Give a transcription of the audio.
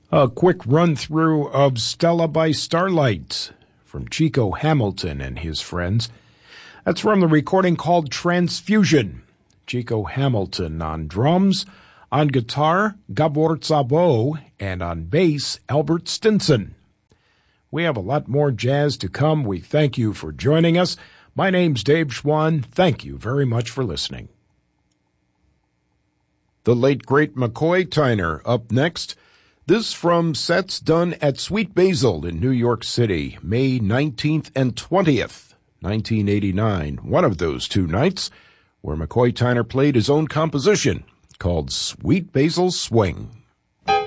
A quick run-through of Stella by Starlight from Chico Hamilton and his friends. That's from the recording called Transfusion. Chico Hamilton on drums, on guitar, Gabor Szabo, and on bass, Albert Stinson. We have a lot more jazz to come. We thank you for joining us. My name's Dave Schwann. Thank you very much for listening. The late, great McCoy Tyner up next. This from sets done at Sweet Basil in New York City, May 19th and 20th, 1989. One of those two nights where McCoy Tyner played his own composition called Sweet Basil Swing.